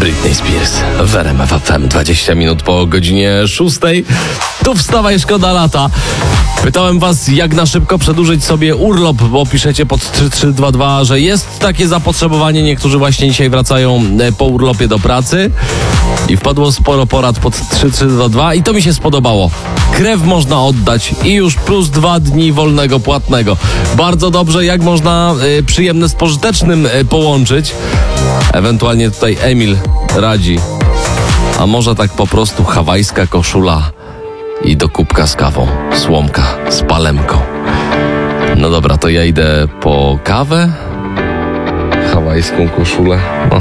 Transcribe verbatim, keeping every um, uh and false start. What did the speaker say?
Britney Spears w R M F F M, dwadzieścia minut po godzinie szóstej. Tu wstawaj, szkoda lata. Pytałem was, jak na szybko przedłużyć sobie urlop, bo piszecie pod trzy trzy dwa dwa, że jest takie zapotrzebowanie. Niektórzy właśnie dzisiaj wracają po urlopie do pracy i wpadło sporo porad pod trzy trzy dwa dwa i to mi się spodobało. Krew można oddać i już plus dwa dni wolnego płatnego. Bardzo dobrze, jak można y, przyjemne z pożytecznym y, połączyć. Ewentualnie tutaj Emil radzi. A może tak po prostu hawajska koszula i do kubka z kawą, słomka z palemką. No dobra, to ja idę po kawę, hawajską koszulę. No.